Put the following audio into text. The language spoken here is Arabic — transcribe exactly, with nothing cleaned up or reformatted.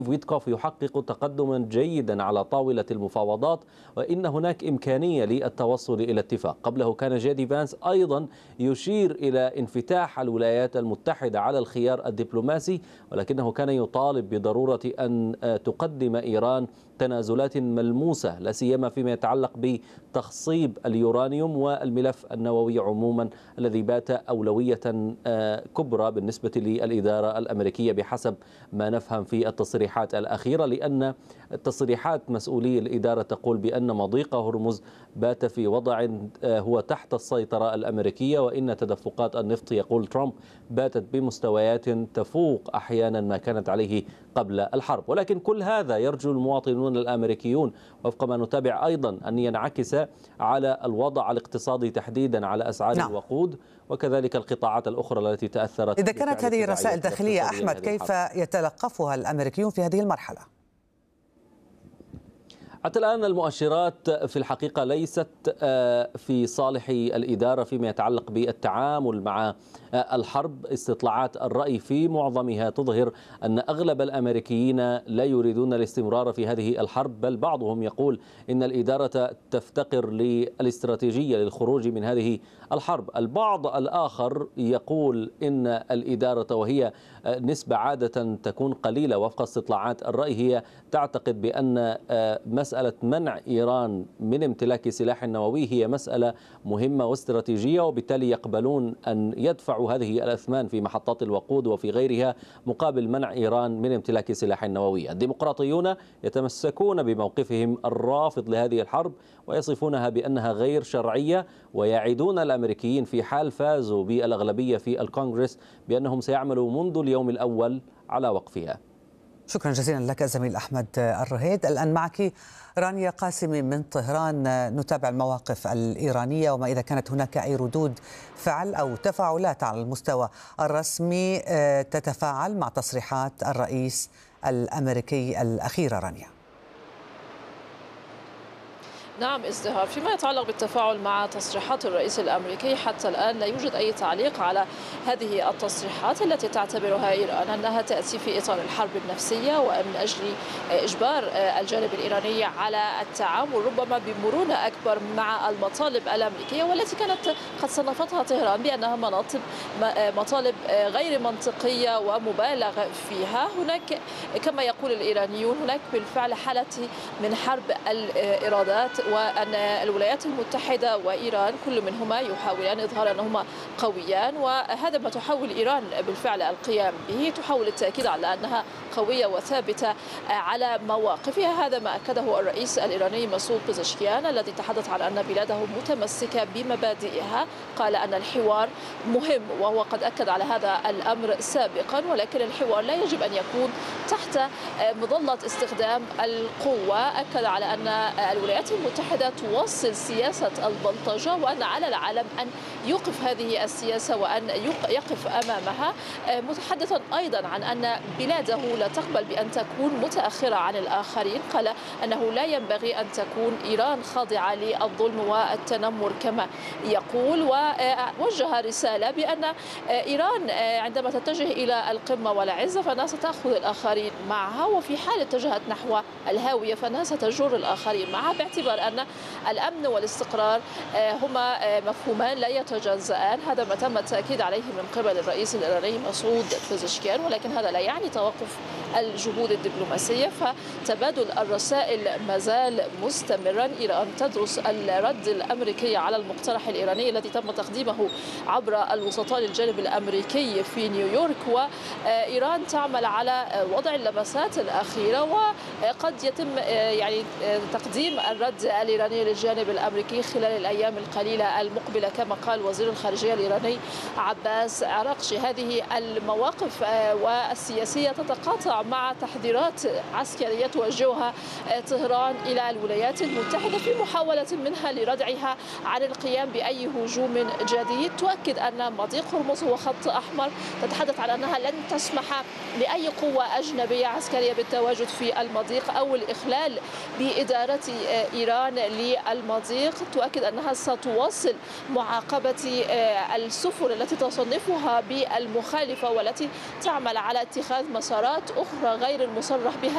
فيتكوف يحقق تقدما جيدا على طاولة المفاوضات، وإن هناك إمكانية للتوصل إلى اتفاق. قبله كان جيدي فانس أيضا يشير إلى انفتاح الولايات المتحدة على الخيار الدبلوماسي، ولكنه كان يطالب بضرورة أن تقدم إيران تنازلات ملموسة، لا سيما فيما يتعلق بتخصيب اليورانيوم والملف النووي عموما، الذي بات أولوية كبرى بالنسبة للإدارة الأمريكية بحسب ما نفهم في التصريحات الأخيرة، لأن تصريحات مسؤولي الإدارة تقول بأن مضيق هرمز بات في وضع هو تحت السيطرة الأمريكية، وإن تدفقات النفط، يقول ترامب، باتت بمستويات تفوق أحيانا ما كانت عليه قبل الحرب. ولكن كل هذا يرجو المواطنون الأمريكيون وفق ما نتابع أيضا أن ينعكس على الوضع الاقتصادي تحديدا، على أسعار نعم. الوقود وكذلك القطاعات الأخرى التي تأثرت. إذا كانت هذه رسائل داخلية أحمد، كيف يتلقفها الأمريكيون في هذه المرحلة؟ حتى الآن المؤشرات في الحقيقة ليست في صالح الإدارة فيما يتعلق بالتعامل مع الحرب. استطلاعات الرأي في معظمها تظهر أن أغلب الأمريكيين لا يريدون الاستمرار في هذه الحرب، بل بعضهم يقول إن الإدارة تفتقر للاستراتيجية للخروج من هذه الحرب. البعض الآخر يقول إن الإدارة، وهي نسبة عادة تكون قليلة وفق استطلاعات الرأي، هي تعتقد بأن مسألة منع إيران من امتلاك سلاح نووي هي مسألة مهمة واستراتيجية، وبالتالي يقبلون أن يدفعوا هذه الأثمان في محطات الوقود وفي غيرها مقابل منع إيران من امتلاك سلاح نووي. الديمقراطيون يتمسكون بموقفهم الرافض لهذه الحرب ويصفونها بأنها غير شرعية، ويعدون الأمريكيين في حال فازوا بالأغلبية في الكونغرس بأنهم سيعملوا منذ اليوم الأول على وقفها. شكرا جزيلا لك زميل أحمد الرهيد. الآن معك رانيا قاسمي من طهران، نتابع المواقف الإيرانية وما إذا كانت هناك أي ردود فعل أو تفاعلات على المستوى الرسمي تتفاعل مع تصريحات الرئيس الأمريكي الأخيرة. رانيا. نعم ازدهار. فيما يتعلق بالتفاعل مع تصريحات الرئيس الأمريكي، حتى الآن لا يوجد أي تعليق على هذه التصريحات التي تعتبرها إيران أنها تأتي في إطار الحرب النفسية ومن أجل إجبار الجانب الإيراني على التعامل ربما بمرونة أكبر مع المطالب الأمريكية، والتي كانت قد صنفتها طهران بأنها مناطب مطالب غير منطقية ومبالغ فيها. هناك كما يقول الإيرانيون هناك بالفعل حالة من حرب الإرادات، وأن الولايات المتحدة وإيران كل منهما يحاولان إظهار أنهما قويان، وهذا ما تحاول إيران بالفعل القيام به. تحاول التأكيد على أنها قوية وثابتة على مواقفها. هذا ما أكده الرئيس الإيراني مسعود بزشكيان الذي تحدث عن أن بلاده متمسكة بمبادئها. قال أن الحوار مهم، وهو قد أكد على هذا الأمر سابقا، ولكن الحوار لا يجب أن يكون تحت مظلة استخدام القوة. أكد على أن الولايات المتحدة توصل سياسة البلطجة، وأن على العالم أن يوقف هذه السياسة وأن يقف أمامها، متحدثا أيضا عن أن بلاده لا تقبل بأن تكون متأخرة عن الآخرين. قال أنه لا ينبغي أن تكون إيران خاضعة للظلم والتنمر كما يقول، ووجه رسالة بأن إيران عندما تتجه إلى القمة والعزة فأنها ستأخذ الآخرين معها، وفي حال اتجهت نحو الهاوية فأنها ستجر الآخرين معها، باعتبار أن الأمن والاستقرار هما مفهومان لا يتجزأان. هذا ما تم التأكيد عليه من قبل الرئيس الإيراني مسعود بزشكيان، ولكن هذا لا يعني توقف الجهود الدبلوماسية، فتبادل الرسائل ما زال مستمرا. إيران تدرس الرد الأمريكي على المقترح الإيراني الذي تم تقديمه عبر الوسطاء للجانب الأمريكي في نيويورك، وإيران تعمل على وضع اللمسات الأخيرة، وقد يتم يعني تقديم الرد الإيراني للجانب الأمريكي خلال الأيام القليلة المقبلة كما قال وزير الخارجية الإيراني عباس عراقشي. هذه المواقف والسياسية تتقاطع مع تحذيرات عسكرية توجهها طهران إلى الولايات المتحدة في محاولة منها لردعها عن القيام بأي هجوم جديد. تؤكد أن مضيق هرمز هو خط أحمر، تتحدث عن أنها لن تسمح لأي قوة أجنبية عسكرية بالتواجد في المضيق أو الإخلال بإدارة إيران للمضيق. تؤكد أنها ستواصل معاقبة السفن التي تصنفها بالمخالفة والتي تعمل على اتخاذ مسارات أخرى غير المصرح بها